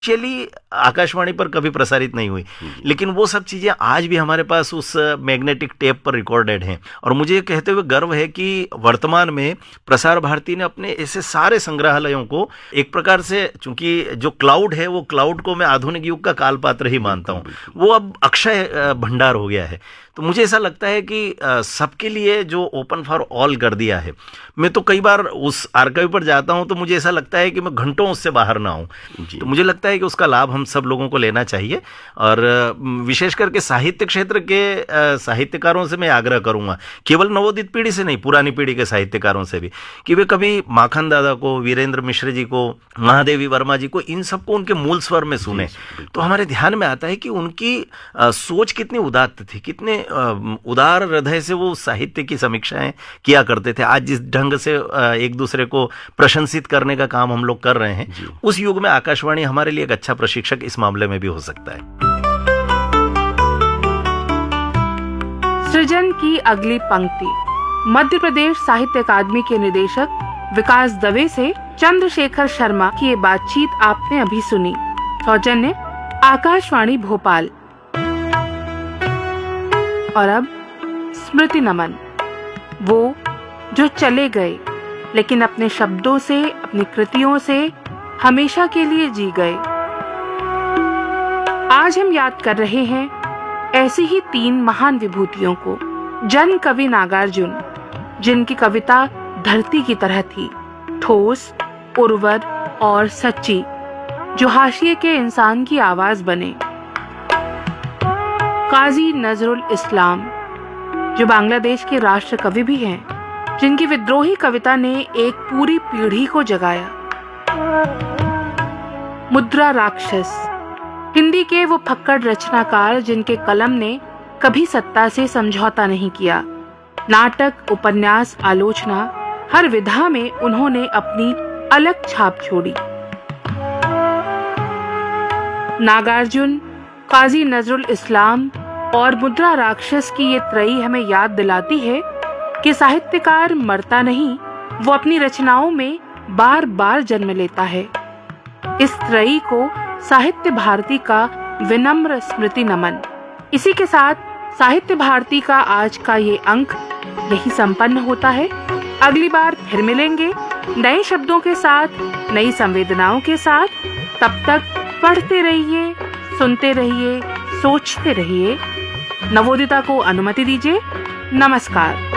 चली आकाशवाणी पर कभी प्रसारित नहीं हुई, लेकिन वो सब चीजें आज भी हमारे पास उस मैग्नेटिक टेप पर रिकॉर्डेड हैं। और मुझे ये कहते हुए गर्व है कि वर्तमान में प्रसार भारती ने अपने ऐसे सारे संग्रहालयों को एक प्रकार से, चूंकि जो क्लाउड है वो क्लाउड को मैं आधुनिक युग का काल पात्र ही मानता हूँ, वो अब अक्षय भंडार हो गया है। तो मुझे ऐसा लगता है कि सबके लिए जो ओपन फॉर ऑल कर दिया है, मैं तो कई बार उस आर्काइव पर जाता हूं तो मुझे ऐसा लगता है कि मैं घंटों उससे बाहर ना आऊं। तो मुझे लगता है कि उसका लाभ हम सब लोगों को लेना चाहिए। और विशेष करके साहित्य क्षेत्र के साहित्यकारों से मैं आग्रह करूंगा, केवल नवोदित पीढ़ी से नहीं, पुरानी पीढ़ी के साहित्यकारों से भी, कि वे कभी माखन दादा को, वीरेंद्र मिश्र जी को, महादेवी वर्मा जी को, इन सबको उनके मूल स्वर में सुने। तो हमारे ध्यान में आता है कि उनकी सोच कितनी उदात्त थी, कितने उदार हृदय से वो साहित्य की समीक्षाएं किया करते थे। आज जिस ढंग से एक दूसरे को प्रशंसित करने का काम हम लोग कर रहे हैं, उस युग में आकाशवाणी हमारे लिए एक अच्छा प्रशिक्षक इस मामले में भी हो सकता है। सृजन की अगली पंक्ति मध्य प्रदेश साहित्य अकादमी के निदेशक विकास दवे से चंद्रशेखर शर्मा की ये बातचीत आपने अभी सुनी। सौजन्य आकाशवाणी भोपाल। और अब स्मृति नमन, वो जो चले गए लेकिन अपने शब्दों से, अपनी कृतियों से हमेशा के लिए जी गए। आज हम याद कर रहे हैं ऐसी ही 3 महान विभूतियों को। जन कवि नागार्जुन, जिनकी कविता धरती की तरह थी, ठोस, उर्वर और सच्ची, जो हाशिए के इंसान की आवाज बने। काजी नजरुल इस्लाम, जो बांग्लादेश के राष्ट्र कवि भी हैं, जिनकी विद्रोही कविता ने एक पूरी पीढ़ी को जगाया। मुद्रा राक्षस, हिंदी के वो फक्कड़ रचनाकार जिनके कलम ने कभी सत्ता से समझौता नहीं किया। नाटक, उपन्यास, आलोचना, हर विधा में उन्होंने अपनी अलग छाप छोड़ी। नागार्जुन, काजी नजरुल इस्लाम और मुद्रा राक्षस की ये त्रयी हमें याद दिलाती है कि साहित्यकार मरता नहीं, वो अपनी रचनाओं में बार बार जन्म लेता है। इस त्रयी को साहित्य भारती का विनम्र स्मृति नमन। इसी के साथ साहित्य भारती का आज का ये अंक यही संपन्न होता है। अगली बार फिर मिलेंगे नए शब्दों के साथ, नई संवेदनाओं के साथ। तब तक पढ़ते रहिए, सुनते रहिए, सोचते रहिए। नवोदिता को अनुमति दीजिए। नमस्कार।